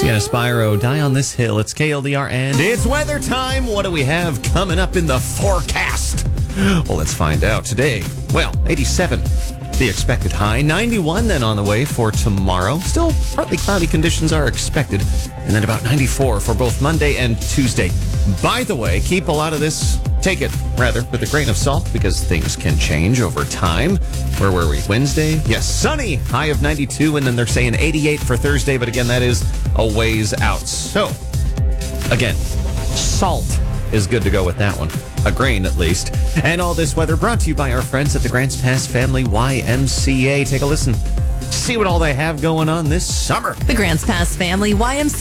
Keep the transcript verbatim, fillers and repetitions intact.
Sienna Spyro, Die on This Hill. It's K L D R and it's weather time. What do we have coming up in the forecast? Well, let's find out today. Well, eighty-seven, the expected high. ninety-one then on the way for tomorrow. Still partly cloudy conditions are expected. And then about ninety-four for both Monday and Tuesday. By the way, keep a lot of this, take it rather, with a grain of salt because things can change over time. Where were we? Wednesday? Yes, sunny, high of ninety-two, and then they're saying eighty-eight for Thursday, but again, that is a ways out. So, again, salt is good to go with that one. A grain, at least. And all this weather brought to you by our friends at the Grants Pass Family Y M C A. Take a listen. See what all they have going on this summer. The Grants Pass Family Y M C A